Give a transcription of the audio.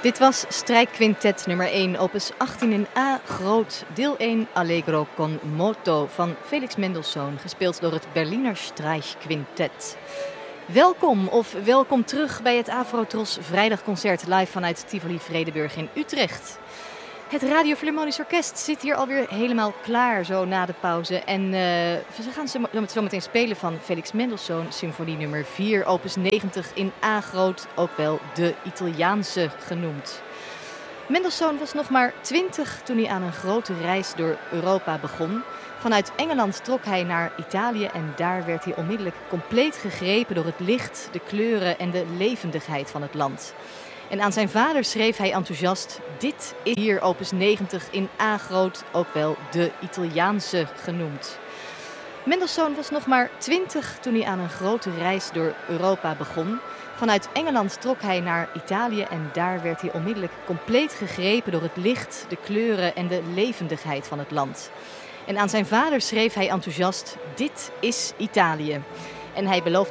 Dit was strijkquintet nummer 1, opus 18 in A groot, deel 1 Allegro con moto van Felix Mendelssohn, gespeeld door het Berliner Streichquintet. Welkom terug bij het Afro-Tros vrijdagconcert live vanuit Tivoli Vredenburg in Utrecht. Het Radio Philharmonisch Orkest zit hier alweer helemaal klaar zo na de pauze. En ze gaan zo meteen spelen van Felix Mendelssohn, symfonie nummer 4, opus 90 in A groot, ook wel de Italiaanse genoemd. Mendelssohn was nog maar 20 toen hij aan een grote reis door Europa begon. Vanuit Engeland trok hij naar Italië en daar werd hij onmiddellijk compleet gegrepen door het licht, de kleuren en de levendigheid van het land. En aan zijn vader schreef hij enthousiast: dit is hier opus 90 in A groot, ook wel de Italiaanse genoemd. Mendelssohn was nog maar 20 toen hij aan een grote reis door Europa begon. Vanuit Engeland trok hij naar Italië en daar werd hij onmiddellijk compleet gegrepen door het licht, de kleuren en de levendigheid van het land. En aan zijn vader schreef hij enthousiast: dit is Italië. En hij beloofde